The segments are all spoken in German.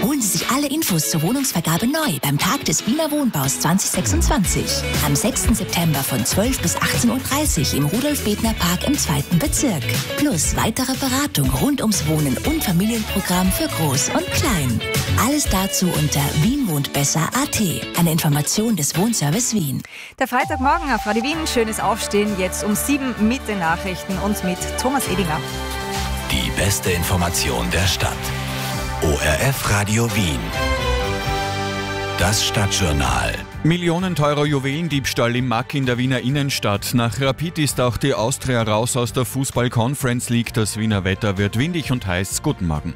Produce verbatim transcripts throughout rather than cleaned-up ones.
Holen Sie sich alle Infos zur Wohnungsvergabe neu beim Tag des Wiener Wohnbaus zwanzig sechsundzwanzig. Am sechsten September von zwölf bis achtzehn Uhr dreißig im Rudolf-Bedner-Park im zweiten Bezirk. Plus weitere Beratung rund ums Wohnen und Familienprogramm für Groß und Klein. Alles dazu unter wien wohnt besser punkt a t. Eine Information des Wohnservice Wien. Der Freitagmorgen auf Radio Wien, schönes Aufstehen, jetzt um sieben mit den Nachrichten und mit Thomas Edinger. Die beste Information der Stadt. O R F Radio Wien. Das Stadtjournal. Millionenteurer Juwelendiebstahl im Mack in der Wiener Innenstadt. Nach Rapid ist auch die Austria raus aus der Fußball-Conference League. Das Wiener Wetter wird windig und heiß. Guten Morgen.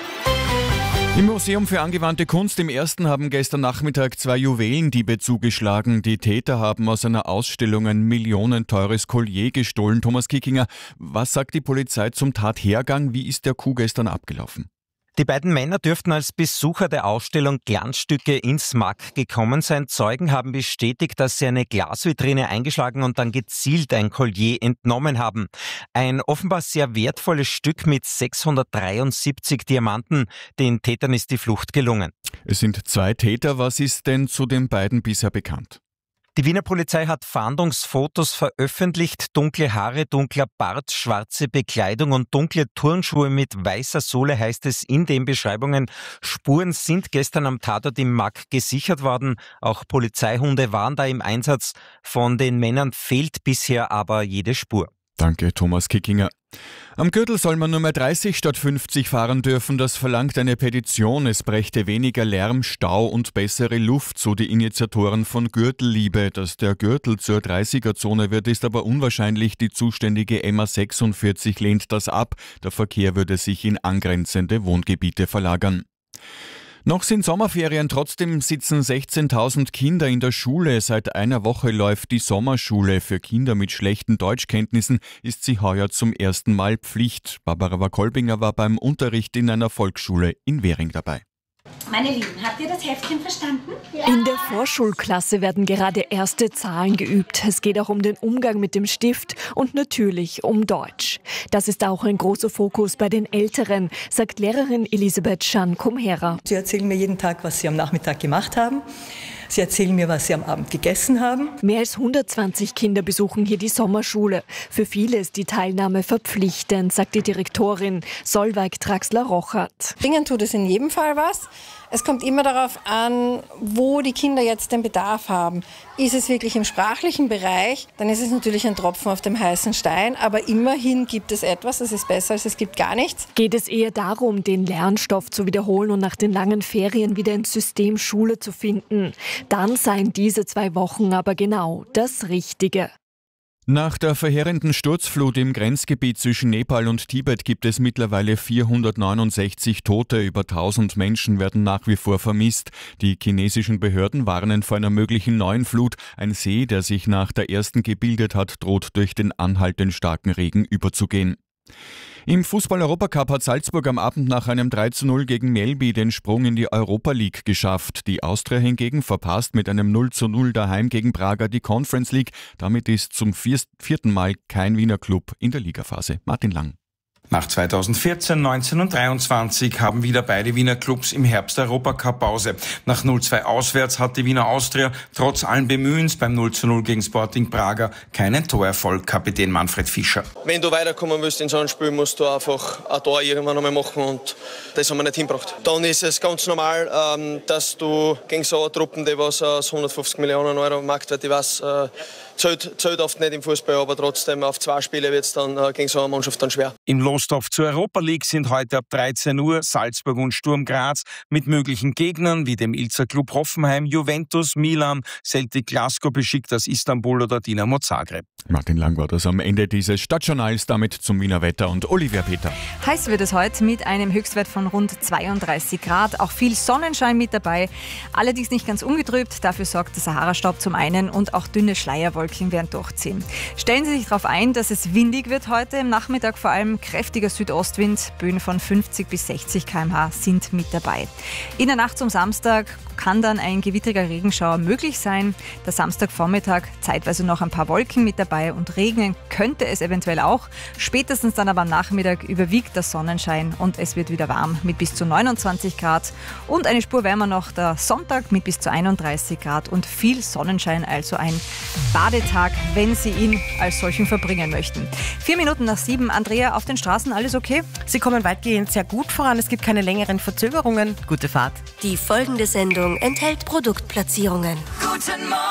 Im Museum für angewandte Kunst im Ersten haben gestern Nachmittag zwei Juwelendiebe zugeschlagen. Die Täter haben aus einer Ausstellung ein millionenteures Collier gestohlen. Thomas Kickinger, was sagt die Polizei zum Tathergang? Wie ist der Coup gestern abgelaufen? Die beiden Männer dürften als Besucher der Ausstellung Glanzstücke ins Mack gekommen sein. Zeugen haben bestätigt, dass sie eine Glasvitrine eingeschlagen und dann gezielt ein Collier entnommen haben. Ein offenbar sehr wertvolles Stück mit sechshundertdreiundsiebzig Diamanten. Den Tätern ist die Flucht gelungen. Es sind zwei Täter. Was ist denn zu den beiden bisher bekannt? Die Wiener Polizei hat Fahndungsfotos veröffentlicht. Dunkle Haare, dunkler Bart, schwarze Bekleidung und dunkle Turnschuhe mit weißer Sohle, heißt es in den Beschreibungen. Spuren sind gestern am Tatort im Mack gesichert worden. Auch Polizeihunde waren da im Einsatz. Von den Männern fehlt bisher aber jede Spur. Danke, Thomas Kickinger. Am Gürtel soll man nur mehr dreißig statt fünfzig fahren dürfen. Das verlangt eine Petition. Es brächte weniger Lärm, Stau und bessere Luft, so die Initiatoren von Gürtelliebe. Dass der Gürtel zur dreißiger-Zone wird, ist aber unwahrscheinlich. Die zuständige M A sechsundvierzig lehnt das ab. Der Verkehr würde sich in angrenzende Wohngebiete verlagern. Noch sind Sommerferien, trotzdem sitzen sechzehntausend Kinder in der Schule. Seit einer Woche läuft die Sommerschule. Für Kinder mit schlechten Deutschkenntnissen ist sie heuer zum ersten Mal Pflicht. Barbara Kolbinger war beim Unterricht in einer Volksschule in Währing dabei. Meine Lieben, habt ihr das Heftchen verstanden? Ja. In der Vorschulklasse werden gerade erste Zahlen geübt. Es geht auch um den Umgang mit dem Stift und natürlich um Deutsch. Das ist auch ein großer Fokus bei den Älteren, sagt Lehrerin Elisabeth Schan-Kumhera. Sie erzählen mir jeden Tag, was sie am Nachmittag gemacht haben. Sie erzählen mir, was sie am Abend gegessen haben. Mehr als hundertzwanzig Kinder besuchen hier die Sommerschule. Für viele ist die Teilnahme verpflichtend, sagt die Direktorin Solveig Traxler-Rochert. Bringen tut es in jedem Fall was. Es kommt immer darauf an, wo die Kinder jetzt den Bedarf haben. Ist es wirklich im sprachlichen Bereich, dann ist es natürlich ein Tropfen auf dem heißen Stein. Aber immerhin gibt es etwas, das ist besser als es gibt gar nichts. Geht es eher darum, den Lernstoff zu wiederholen und nach den langen Ferien wieder ins System Schule zu finden? Dann seien diese zwei Wochen aber genau das Richtige. Nach der verheerenden Sturzflut im Grenzgebiet zwischen Nepal und Tibet gibt es mittlerweile vierhundertneunundsechzig Tote. Über tausend Menschen werden nach wie vor vermisst. Die chinesischen Behörden warnen vor einer möglichen neuen Flut. Ein See, der sich nach der ersten gebildet hat, droht durch den anhaltend starken Regen überzugehen. Im Fußball-Europacup hat Salzburg am Abend nach einem drei zu null gegen Melby den Sprung in die Europa League geschafft. Die Austria hingegen verpasst mit einem null zu null daheim gegen Braga die Conference League. Damit ist zum vierten Mal kein Wiener Club in der Ligaphase. Martin Lang. Nach zweitausendvierzehn, neunzehn und dreiundzwanzig haben wieder beide Wiener Clubs im Herbst Europacup Pause. Nach null zwei auswärts hat die Wiener Austria trotz allen Bemühens beim null zu null gegen Sporting Braga keinen Torerfolg. Kapitän Manfred Fischer. Wenn du weiterkommen willst in so einem Spiel, musst du einfach ein Tor irgendwann einmal machen und das haben wir nicht hingebracht. Dann ist es ganz normal, dass du gegen so eine Truppe, die was aus hundertfünfzig Millionen Euro Marktwert, ich weiß, zählt, zählt oft nicht im Fußball, aber trotzdem auf zwei Spiele wird es dann gegen so eine Mannschaft dann schwer. Im Lostopf zur Europa League sind heute ab dreizehn Uhr Salzburg und Sturm Graz mit möglichen Gegnern wie dem Ilzer Club Hoffenheim, Juventus, Milan, Celtic Glasgow, Besiktas Istanbul oder Dinamo Zagreb. Martin Lang war das am Ende dieses Stadtjournals, damit zum Wiener Wetter und Olivia Peter. Heiß wird es heute mit einem Höchstwert von rund zweiunddreißig Grad. Auch viel Sonnenschein mit dabei. Allerdings nicht ganz ungetrübt. Dafür sorgt der Sahara-Staub zum einen und auch dünne Schleierwolken Wolken werden durchziehen. Stellen Sie sich darauf ein, dass es windig wird heute. Im Nachmittag vor allem kräftiger Südostwind. Böen von fünfzig bis sechzig Kilometer pro Stunde sind mit dabei. In der Nacht zum Samstag kann dann ein gewittriger Regenschauer möglich sein. Der Samstagvormittag zeitweise noch ein paar Wolken mit dabei und regnen könnte es eventuell auch. Spätestens dann aber am Nachmittag überwiegt der Sonnenschein und es wird wieder warm mit bis zu neunundzwanzig Grad. Und eine Spur wärmer noch der Sonntag mit bis zu einunddreißig Grad und viel Sonnenschein, also ein Badetag, wenn Sie ihn als solchen verbringen möchten. Vier Minuten nach sieben. Andrea, auf den Straßen alles okay? Sie kommen weitgehend sehr gut voran. Es gibt keine längeren Verzögerungen. Gute Fahrt. Die folgende Sendung enthält Produktplatzierungen. Guten Morgen!